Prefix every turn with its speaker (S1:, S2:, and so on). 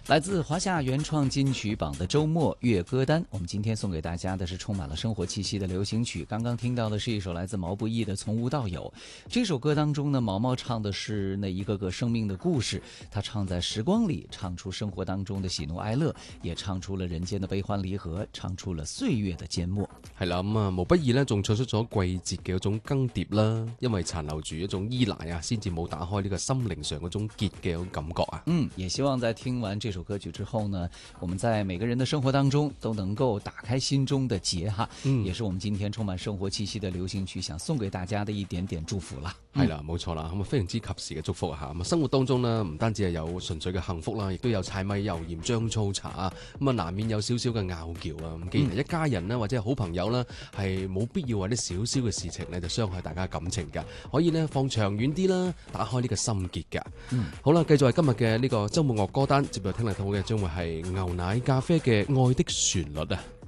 S1: 来自华夏原创金曲榜的周末乐歌单，我们今天送给大家的是充满了生活气息的流行曲。刚刚听到的是一首来自毛不易的《从无到有》。这首歌当中呢，毛毛唱的是那一个个生命的故事，他唱在時光裡，唱出生活當中的喜怒哀樂，也唱出了人間的悲歡離合，唱出了歲月的緘默。
S2: 係啦，咁啊，毛不易呢仲唱出咗季節嘅嗰種更迭啦，因為殘留住一種依賴啊，先至冇打開呢個心靈上嗰種結嘅嗰種感覺啊。
S1: 也希望在聽完這首歌曲之後呢，我們在每個人的生活當中都能夠打開心中的結哈。也是我們今天充滿生活氣息的流行曲，想送給大家的一點點祝福啦。
S2: 係啦，冇錯啦，咁啊非常之及時嘅祝福啊！咁啊生活當中呢，唔單止係有純粹嘅幸福啦，亦都有柴米油鹽醬醋茶啊，咁啊難免有少少嘅拗撬啊。咁既然係一家人啦，或者係好朋友啦，係冇必要或者少少嘅事情咧就傷害大家感情㗎，可以呢放長遠啲啦，打開呢個心結㗎。好啦，繼續係今日嘅呢個週末樂歌單，接落聽嚟到嘅將會係牛奶咖啡嘅《愛的旋律》啊。